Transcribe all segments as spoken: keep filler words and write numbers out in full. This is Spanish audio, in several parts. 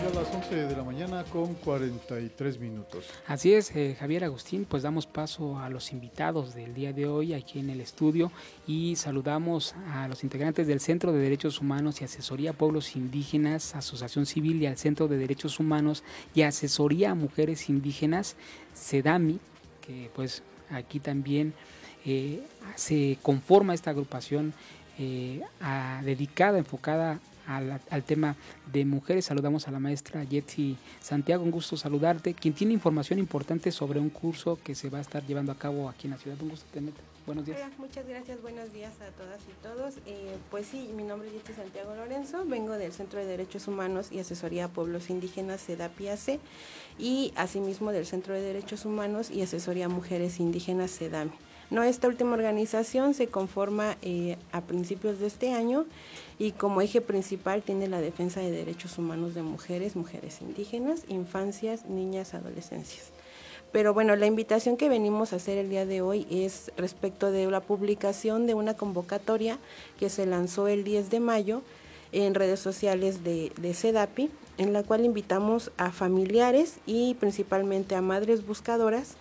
ya las once de la mañana con cuarenta y tres minutos. Así es, eh, Javier Agustín, pues damos paso a los invitados del día de hoy aquí en el estudio y saludamos a los integrantes del Centro de Derechos Humanos y Asesoría a Pueblos Indígenas, Asociación Civil y al Centro de Derechos Humanos y Asesoría a Mujeres Indígenas, CEDAMI, que pues aquí también eh, se conforma esta agrupación eh, a, dedicada, enfocada Al, al tema de mujeres. Saludamos a la maestra Yetzi Santiago, un gusto saludarte, quien tiene información importante sobre un curso que se va a estar llevando a cabo aquí en la ciudad. Un gusto tenerte. Buenos días. Hola, muchas gracias, buenos días a todas y todos. Eh, pues sí, mi nombre es Yetzi Santiago Lorenzo, vengo del Centro de Derechos Humanos y Asesoría a Pueblos Indígenas, CEDAPI-A C, y asimismo del Centro de Derechos Humanos y Asesoría a Mujeres Indígenas, CEDAMI. No, esta última organización se conforma eh, a principios de este año y como eje principal tiene la defensa de derechos humanos de mujeres, mujeres indígenas, infancias, niñas, adolescencias. Pero bueno, la invitación que venimos a hacer el día de hoy es respecto de la publicación de una convocatoria que se lanzó el diez de mayo en redes sociales de, de CEDAPI, en la cual invitamos a familiares y principalmente a madres buscadoras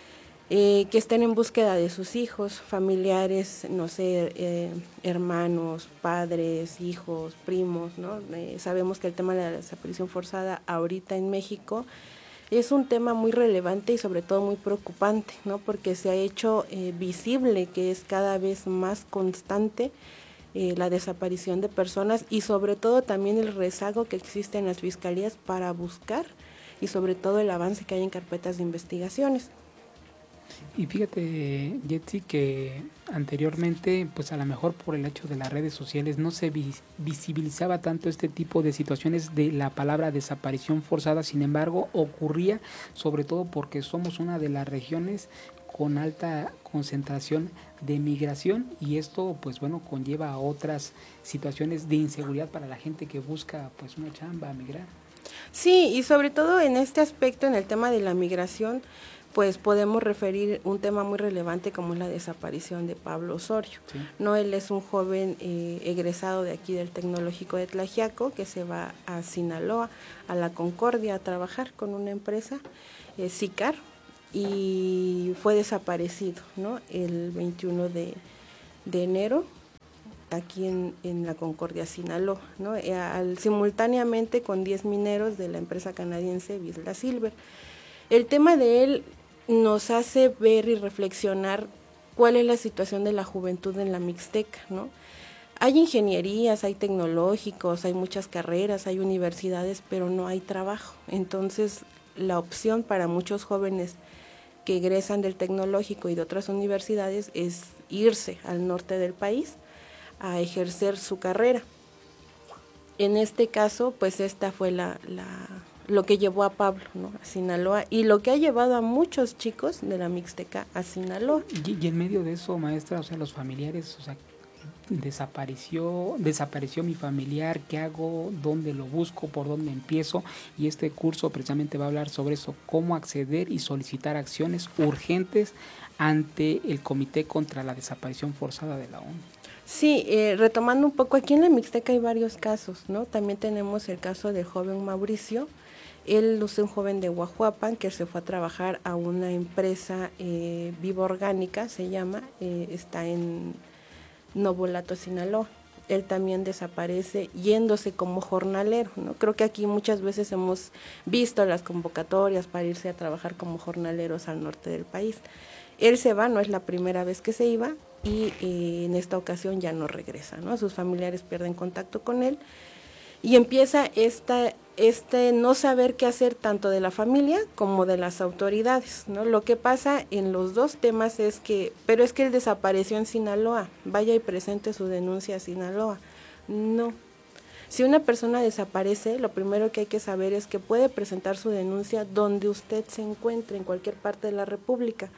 Eh, que estén en búsqueda de sus hijos, familiares, no sé, eh, hermanos, padres, hijos, primos, ¿no? Eh, sabemos que el tema de la desaparición forzada ahorita en México es un tema muy relevante y sobre todo muy preocupante, ¿no? Porque se ha hecho eh, visible que es cada vez más constante eh, la desaparición de personas y sobre todo también el rezago que existe en las fiscalías para buscar y sobre todo el avance que hay en carpetas de investigaciones. Y fíjate, Yetzi, que anteriormente, pues a lo mejor por el hecho de las redes sociales no se vis visibilizaba tanto este tipo de situaciones de la palabra desaparición forzada, sin embargo ocurría sobre todo porque somos una de las regiones con alta concentración de migración y esto pues bueno conlleva a otras situaciones de inseguridad para la gente que busca pues una chamba, migrar. Sí, y sobre todo en este aspecto, en el tema de la migración, pues podemos referir un tema muy relevante como es la desaparición de Pablo Osorio. Sí. No, él es un joven eh, egresado de aquí del Tecnológico de Tlaxiaco que se va a Sinaloa, a la Concordia, a trabajar con una empresa, eh, SICAR, y fue desaparecido, ¿no? El veintiuno de enero aquí en, en la Concordia, Sinaloa, ¿no? Eh, al, simultáneamente con diez mineros de la empresa canadiense Vizsla Silver. El tema de él nos hace ver y reflexionar cuál es la situación de la juventud en la Mixteca, ¿no? Hay ingenierías, hay tecnológicos, hay muchas carreras, hay universidades, pero no hay trabajo. Entonces, la opción para muchos jóvenes que egresan del tecnológico y de otras universidades es irse al norte del país a ejercer su carrera. En este caso, pues esta fue la... la lo que llevó a Pablo, ¿no? A Sinaloa y lo que ha llevado a muchos chicos de la Mixteca a Sinaloa. Y, y en medio de eso, maestra, o sea, los familiares, o sea, desapareció, desapareció mi familiar, ¿qué hago? ¿Dónde lo busco? ¿Por dónde empiezo? Y este curso precisamente va a hablar sobre eso, cómo acceder y solicitar acciones urgentes ante el Comité contra la Desaparición Forzada de la ONU. Sí, eh, retomando un poco, aquí en la Mixteca hay varios casos, ¿no? También tenemos el caso del joven Mauricio. Él es un joven de Guajuapan que se fue a trabajar a una empresa eh, Viva Orgánica, se llama, eh, está en Nobolato, Sinaloa. Él también desaparece yéndose como jornalero, ¿no? Creo que aquí muchas veces hemos visto las convocatorias para irse a trabajar como jornaleros al norte del país. Él se va, no es la primera vez que se iba y eh, en esta ocasión ya no regresa, ¿no? Sus familiares pierden contacto con él y empieza esta, este no saber qué hacer tanto de la familia como de las autoridades, ¿no? Lo que pasa en los dos temas es que, pero es que él desapareció en Sinaloa, vaya y presente su denuncia a Sinaloa. No. Si una persona desaparece, lo primero que hay que saber es que puede presentar su denuncia donde usted se encuentre, en cualquier parte de la República.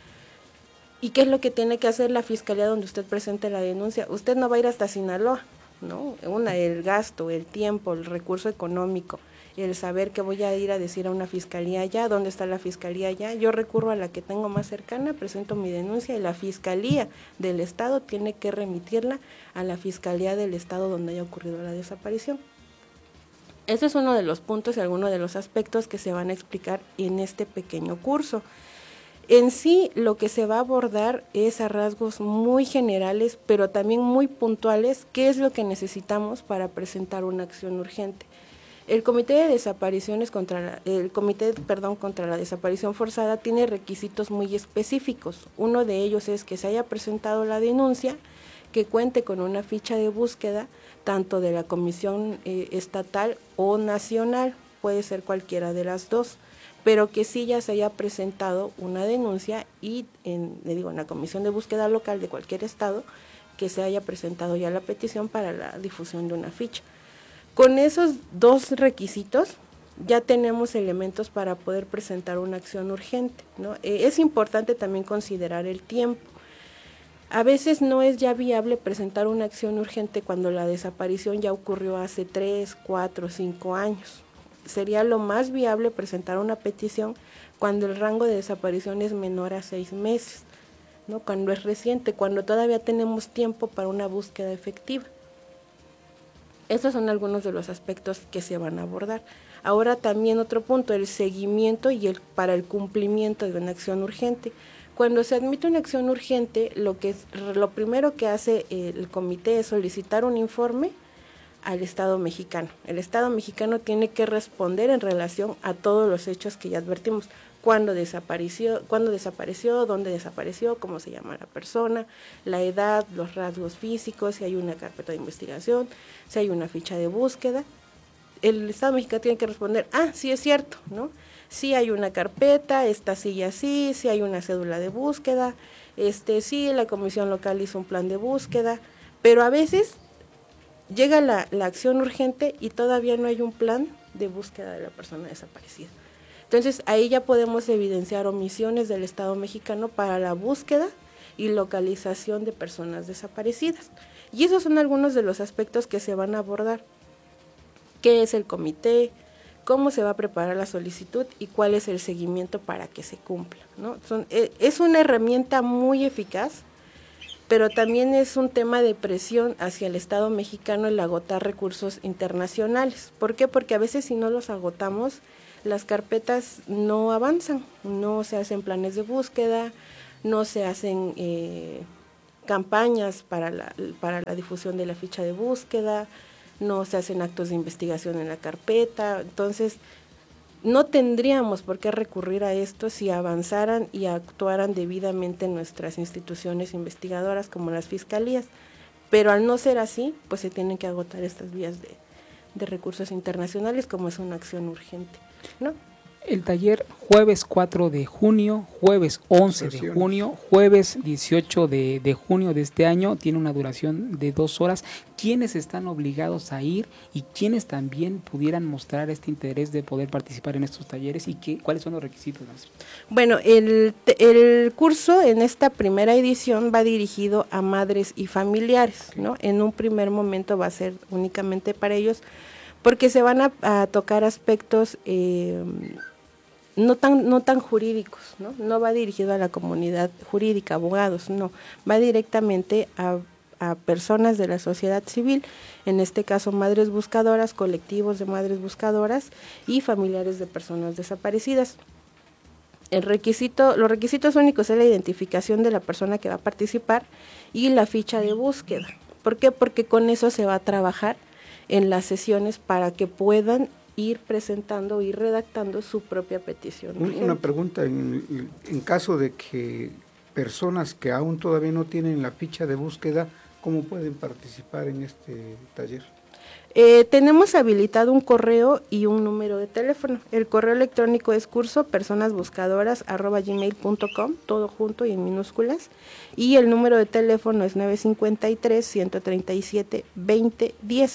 ¿Y qué es lo que tiene que hacer la fiscalía donde usted presente la denuncia? Usted no va a ir hasta Sinaloa, ¿no? Una, el gasto, el tiempo, el recurso económico, el saber que voy a ir a decir a una fiscalía allá, ¿dónde está la fiscalía allá? Yo recurro a la que tengo más cercana, presento mi denuncia y la fiscalía del estado tiene que remitirla a la fiscalía del estado donde haya ocurrido la desaparición. Ese es uno de los puntos y algunos de los aspectos que se van a explicar en este pequeño curso. En sí, lo que se va a abordar es a rasgos muy generales, pero también muy puntuales, qué es lo que necesitamos para presentar una acción urgente. El Comité de Desapariciones contra la, el Comité, perdón, contra la Desaparición Forzada tiene requisitos muy específicos. Uno de ellos es que se haya presentado la denuncia, que cuente con una ficha de búsqueda, tanto de la Comisión eh, Estatal o Nacional, puede ser cualquiera de las dos, pero que sí ya se haya presentado una denuncia y en, le digo, en la Comisión de Búsqueda Local de cualquier estado, que se haya presentado ya la petición para la difusión de una ficha. Con esos dos requisitos ya tenemos elementos para poder presentar una acción urgente, ¿no? Eh, es importante también considerar el tiempo. A veces no es ya viable presentar una acción urgente cuando la desaparición ya ocurrió hace tres, cuatro, cinco años. Sería lo más viable presentar una petición cuando el rango de desaparición es menor a seis meses, ¿no? Cuando es reciente, cuando todavía tenemos tiempo para una búsqueda efectiva. Estos son algunos de los aspectos que se van a abordar. Ahora también otro punto, el seguimiento y el para el cumplimiento de una acción urgente. Cuando se admite una acción urgente, lo que es, lo primero que hace el comité es solicitar un informe al Estado mexicano. El Estado mexicano tiene que responder en relación a todos los hechos que ya advertimos. Cuándo desapareció, cuándo desapareció, dónde desapareció, cómo se llama la persona, la edad, los rasgos físicos, si hay una carpeta de investigación, si hay una ficha de búsqueda. El Estado mexicano tiene que responder, ah, sí es cierto, ¿no? Sí hay una carpeta, esta silla sí, sí hay una cédula de búsqueda, este sí, la comisión local hizo un plan de búsqueda, pero a veces llega la, la acción urgente y todavía no hay un plan de búsqueda de la persona desaparecida. Entonces, ahí ya podemos evidenciar omisiones del Estado mexicano para la búsqueda y localización de personas desaparecidas. Y esos son algunos de los aspectos que se van a abordar. ¿Qué es el comité? ¿Cómo se va a preparar la solicitud? ¿Y cuál es el seguimiento para que se cumpla, ¿no? Son, es una herramienta muy eficaz, pero también es un tema de presión hacia el Estado mexicano el agotar recursos internacionales. ¿Por qué? Porque a veces si no los agotamos, las carpetas no avanzan, no se hacen planes de búsqueda, no se hacen eh, campañas para la, para la difusión de la ficha de búsqueda, no se hacen actos de investigación en la carpeta. Entonces, no tendríamos por qué recurrir a esto si avanzaran y actuaran debidamente nuestras instituciones investigadoras como las fiscalías, pero al no ser así, pues se tienen que agotar estas vías de, de recursos internacionales como es una acción urgente, ¿no? El taller jueves cuatro de junio, jueves once de junio, jueves dieciocho de, de junio de este año, tiene una duración de dos horas. ¿Quiénes están obligados a ir y quiénes también pudieran mostrar este interés de poder participar en estos talleres y qué, cuáles son los requisitos? Bueno, el, el curso en esta primera edición va dirigido a madres y familiares, ¿no? En un primer momento va a ser únicamente para ellos, porque se van a, a tocar aspectos eh, no tan no tan jurídicos, ¿no? No va dirigido a la comunidad jurídica, abogados, no, va directamente a, a personas de la sociedad civil, en este caso madres buscadoras, colectivos de madres buscadoras y familiares de personas desaparecidas. El requisito, los requisitos únicos es la identificación de la persona que va a participar y la ficha de búsqueda. ¿Por qué? Porque con eso se va a trabajar en las sesiones para que puedan ir presentando, ir redactando su propia petición. Una pregunta, en, en caso de que personas que aún todavía no tienen la ficha de búsqueda, ¿cómo pueden participar en este taller? Eh, tenemos habilitado un correo y un número de teléfono. El correo electrónico es curso personasbuscadoras arroba gmail punto com, todo junto y en minúsculas, y el número de teléfono es nueve cinco tres, uno tres siete, dos cero uno cero.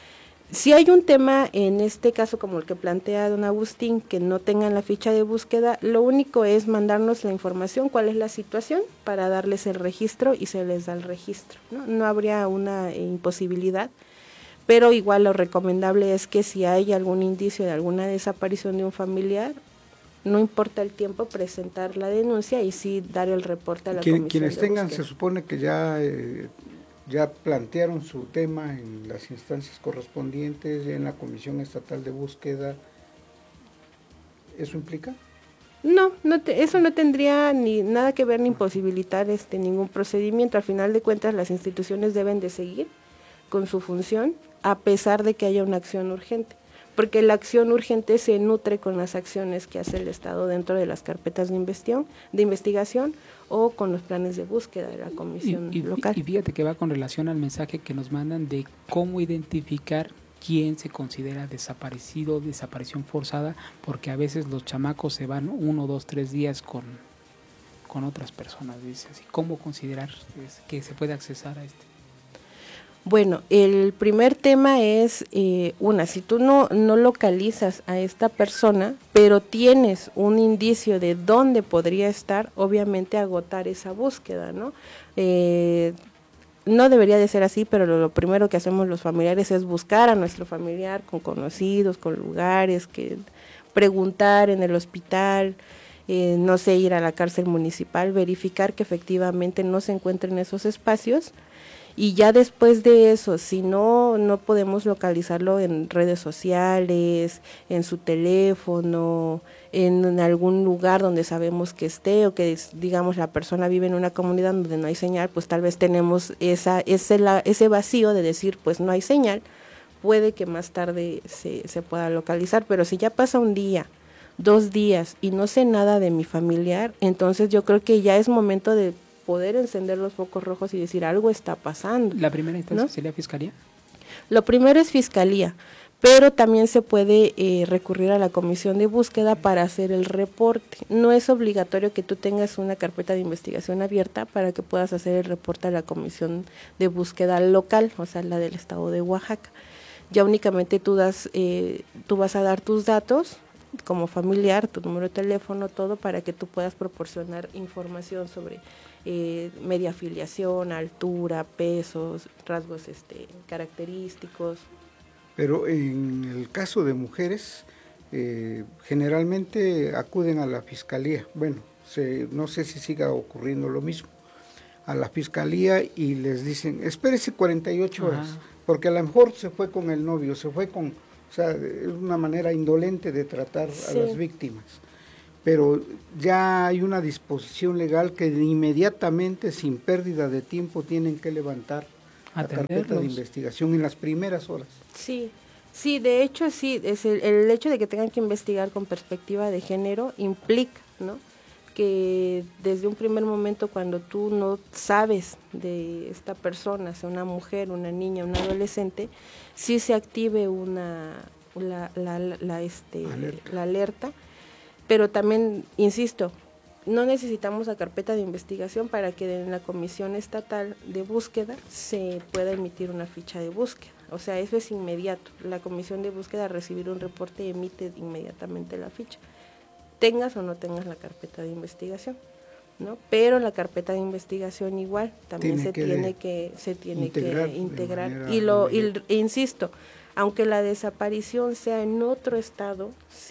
Si hay un tema, en este caso como el que plantea don Agustín, que no tengan la ficha de búsqueda, lo único es mandarnos la información, cuál es la situación, para darles el registro y se les da el registro, ¿no? No habría una eh, imposibilidad, pero igual lo recomendable es que si hay algún indicio de alguna desaparición de un familiar, no importa el tiempo, presentar la denuncia y sí dar el reporte a la Quien, comisión Quienes de tengan, búsqueda. se supone que ya... Eh, ya plantearon su tema en las instancias correspondientes, en la Comisión Estatal de Búsqueda. ¿Eso implica? No, no te, eso no tendría ni nada que ver ni imposibilitar este ningún procedimiento. Al final de cuentas, las instituciones deben de seguir con su función a pesar de que haya una acción urgente, porque la acción urgente se nutre con las acciones que hace el Estado dentro de las carpetas de investigación, de investigación o con los planes de búsqueda de la comisión y, y, local. Y fíjate que va con relación al mensaje que nos mandan de cómo identificar quién se considera desaparecido, desaparición forzada, porque a veces los chamacos se van uno, dos, tres días con, con otras personas, dice así. ¿Cómo considerar que se puede accesar a este? Bueno, el primer tema es, eh, una, si tú no, no localizas a esta persona, pero tienes un indicio de dónde podría estar, obviamente agotar esa búsqueda, ¿no? Eh, no debería de ser así, pero lo, lo primero que hacemos los familiares es buscar a nuestro familiar con conocidos, con lugares, que preguntar en el hospital, eh, no sé, ir a la cárcel municipal, verificar que efectivamente no se encuentre en esos espacios. Y ya después de eso, si no, no podemos localizarlo en redes sociales, en su teléfono, en, en algún lugar donde sabemos que esté, o que digamos la persona vive en una comunidad donde no hay señal, pues tal vez tenemos esa, ese, la, ese vacío de decir, pues no hay señal, puede que más tarde se, se pueda localizar, pero si ya pasa un día, dos días y no sé nada de mi familiar, entonces yo creo que ya es momento de poder encender los focos rojos y decir algo está pasando. ¿La primera instancia, ¿no?, sería Fiscalía? Lo primero es Fiscalía, pero también se puede eh, recurrir a la comisión de búsqueda para hacer el reporte. No es obligatorio que tú tengas una carpeta de investigación abierta para que puedas hacer el reporte a la comisión de búsqueda local, o sea, la del estado de Oaxaca. Ya únicamente tú, das, eh, tú vas a dar tus datos como familiar, tu número de teléfono, todo, para que tú puedas proporcionar información sobre eh, media afiliación, altura, pesos, rasgos este, característicos. Pero en el caso de mujeres, eh, generalmente acuden a la Fiscalía. Bueno, se, no sé si siga ocurriendo lo mismo. A la Fiscalía y les dicen, espérese cuarenta y ocho horas, ajá, porque a lo mejor se fue con el novio, se fue con... O sea, es una manera indolente de tratar sí. a las víctimas. Pero ya hay una disposición legal que inmediatamente, sin pérdida de tiempo, tienen que levantar la carpeta de investigación en las primeras horas. Sí, sí, de hecho sí, es el, el hecho de que tengan que investigar con perspectiva de género implica, ¿no?, que desde un primer momento, cuando tú no sabes de esta persona, sea una mujer, una niña, un adolescente, sí se active una la, la, la, la, este, alerta. la alerta, pero también, insisto, no necesitamos la carpeta de investigación para que en la Comisión Estatal de Búsqueda se pueda emitir una ficha de búsqueda. O sea, eso es inmediato. La Comisión de Búsqueda, al recibir un reporte, emite inmediatamente la ficha, tengas o no tengas la carpeta de investigación, ¿no? Pero la carpeta de investigación igual también tiene se, que tiene que, se tiene integrar que integrar y lo y, e insisto, aunque la desaparición sea en otro estado,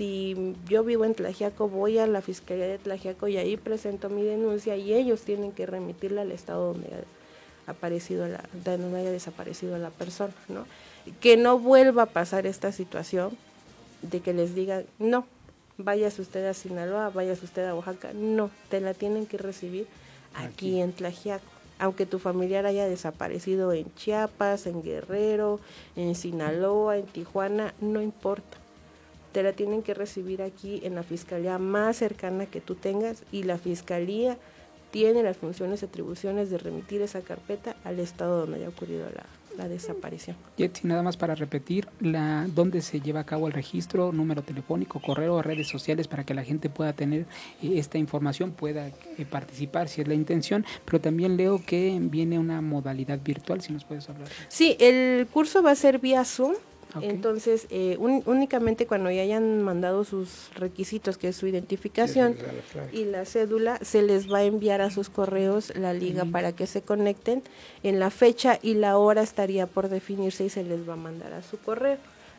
si yo vivo en Tlaxiaco, voy a la Fiscalía de Tlaxiaco y ahí presento mi denuncia y ellos tienen que remitirla al estado donde ha aparecido la, donde haya desaparecido la persona, ¿no? Que no vuelva a pasar esta situación de que les digan, no, váyase usted a Sinaloa, váyase usted a Oaxaca. No, te la tienen que recibir aquí, aquí en Tlaxiaco. Aunque tu familiar haya desaparecido en Chiapas, en Guerrero, en Sinaloa, en Tijuana, no importa. Te la tienen que recibir aquí en la fiscalía más cercana que tú tengas, y la fiscalía tiene las funciones y atribuciones de remitir esa carpeta al estado donde haya ocurrido la, la desaparición. Yetzi, nada más para repetir, la, ¿dónde se lleva a cabo el registro? Número telefónico, correo, redes sociales, para que la gente pueda tener eh, esta información, pueda eh, participar si es la intención, pero también leo que viene una modalidad virtual, si nos puedes hablar. Sí, el curso va a ser vía Zoom. Okay. Entonces, eh, un, únicamente cuando ya hayan mandado sus requisitos, que es su identificación y la cédula, se les va a enviar a sus correos la liga uh-huh. para que se conecten. En la fecha y la hora estaría por definirse y se les va a mandar a su correo.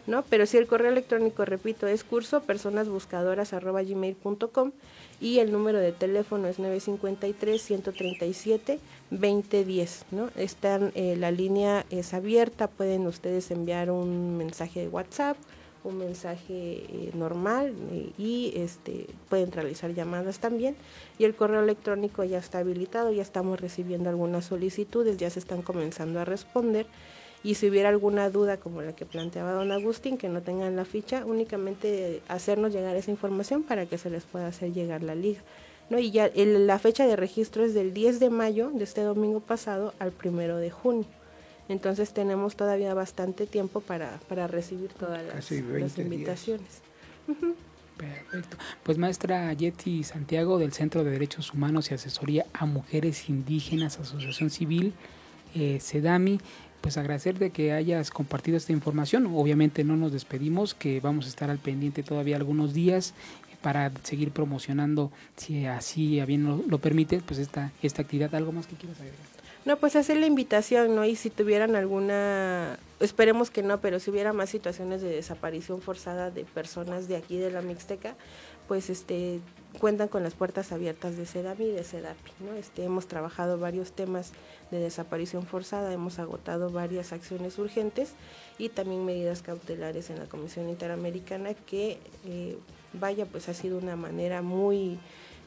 ¿no? Pero si el correo electrónico, repito, es curso personasbuscadoras arroba gmail punto com y el número de teléfono es nueve cinco tres, ciento treinta y siete, veinte diez, ¿no? Están, eh, la línea es abierta, pueden ustedes enviar un mensaje de WhatsApp, un mensaje eh, normal eh, y este pueden realizar llamadas también, y el correo electrónico ya está habilitado, ya estamos recibiendo algunas solicitudes, ya se están comenzando a responder, y si hubiera alguna duda como la que planteaba don Agustín, que no tengan la ficha, únicamente hacernos llegar esa información para que se les pueda hacer llegar la liga, ¿no? Y ya el, la fecha de registro es del diez de mayo de este domingo pasado al primero de junio. Entonces tenemos todavía bastante tiempo para, para recibir todas las, las invitaciones. Uh-huh. Perfecto. Pues maestra Yetzi Santiago del Centro de Derechos Humanos y Asesoría a Mujeres Indígenas, Asociación Civil, eh, SEDAMI, pues agradecerte que hayas compartido esta información. Obviamente no nos despedimos, que vamos a estar al pendiente todavía algunos días para seguir promocionando, si así a bien lo, lo permite, pues esta, esta actividad. ¿Algo más que quieras agregar? No, pues hacer la invitación, ¿no? Y si tuvieran alguna, esperemos que no, pero si hubiera más situaciones de desaparición forzada de personas de aquí de la Mixteca, pues este cuentan con las puertas abiertas de SEDAMI y de SEDAPI, ¿no? Este, hemos trabajado varios temas de desaparición forzada, hemos agotado varias acciones urgentes y también medidas cautelares en la Comisión Interamericana que, eh, vaya, pues ha sido una manera muy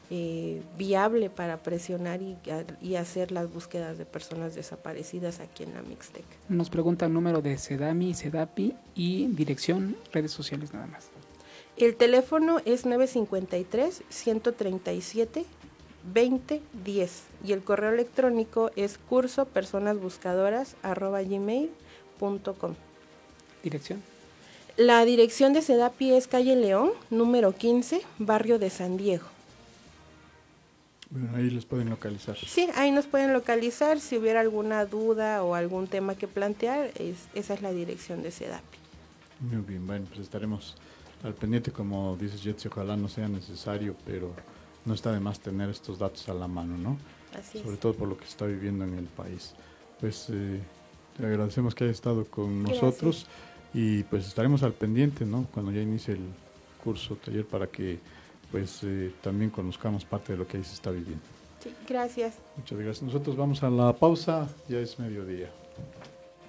Eh, viable para presionar y, y hacer las búsquedas de personas desaparecidas aquí en la Mixteca. Nos pregunta el número de SEDAMI, SEDAPI y dirección, redes sociales nada más. El teléfono es nueve cinco tres, ciento treinta y siete, veinte diez y el correo electrónico es curso personasbuscadoras arroba gmail punto com. ¿Dirección? La dirección de SEDAPI es calle León, número quince, barrio de San Diego. Bueno, ahí les pueden localizar. Sí, ahí nos pueden localizar. Si hubiera alguna duda o algún tema que plantear, es, esa es la dirección de SEDAPI. Muy bien, bueno, pues estaremos al pendiente, como dices, Yetzi, ojalá no sea necesario, pero no está de más tener estos datos a la mano, ¿no? Así Sobre es. todo por lo que se está viviendo en el país. Pues eh, te agradecemos que hayas estado con Gracias. nosotros y pues estaremos al pendiente, ¿no? Cuando ya inicie el curso, taller, para que pues eh, también conozcamos parte de lo que ahí se está viviendo. Sí, gracias. Muchas gracias. Nosotros vamos a la pausa, ya es mediodía.